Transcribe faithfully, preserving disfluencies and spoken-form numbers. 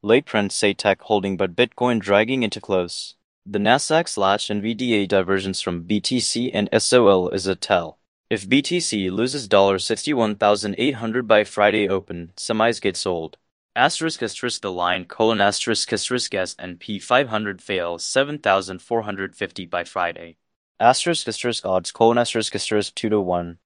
Late print say tech holding but Bitcoin dragging into close. The Nasdaq slash N V D A divergence from B T C and S O L is a tell. If B T C loses sixty-one thousand eight hundred dollars by Friday open, semis get sold. Asterisk asterisk the line colon asterisk asterisk S and P five hundred fails seven thousand four hundred fifty by Friday. Asterisk asterisk odds colon asterisk asterisk two to one.